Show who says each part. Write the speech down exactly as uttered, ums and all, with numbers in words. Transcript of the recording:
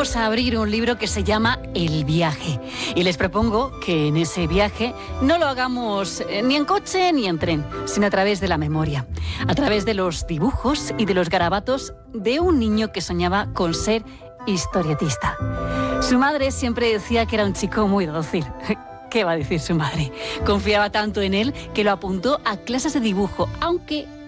Speaker 1: vamos a abrir un libro que se llama El viaje. Y les propongo que en ese viaje no lo hagamos ni en coche ni en tren, sino a través de la memoria, a través de los dibujos y de los garabatos de un niño que soñaba con ser historietista. Su madre siempre decía que era un chico muy dócil. ¿Qué va a decir su madre? Confiaba tanto en él que lo apuntó a clases de dibujo, aunque